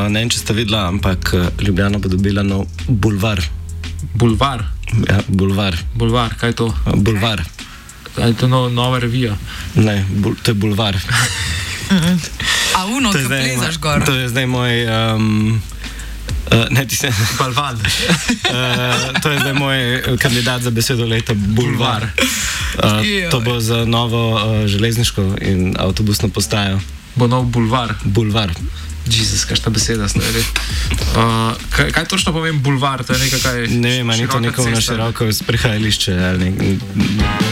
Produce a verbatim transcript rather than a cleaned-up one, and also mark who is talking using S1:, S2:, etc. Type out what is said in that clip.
S1: Uh, ne vem, če ste videla, ampak Ljubljana bo dobila nov bulvar.
S2: Bulvar?
S1: Ja, bulvar.
S2: Bulvar, kaj je to?
S1: Uh, bulvar.
S2: Okay. Je to no, nova revija?
S1: Ne, bul, to je bulvar.
S3: A uno, ko plezaš gor?
S1: To je zdaj moj... Um, Uh, ne, ti se...
S2: Balvan.
S1: uh, to je zdaj moj kandidat za besedo leta, bulvar. Uh, to bo za novo uh, železniško in avtobusno postajo.
S2: Bo nov bulvar?
S1: Bulvar.
S2: Jezus, kaj ta beseda stvari. Uh, kaj, kaj točno povem bulvar? To je nekaj, kaj...
S1: Ne vem, ni to neko na široko sprehajališče ali nek...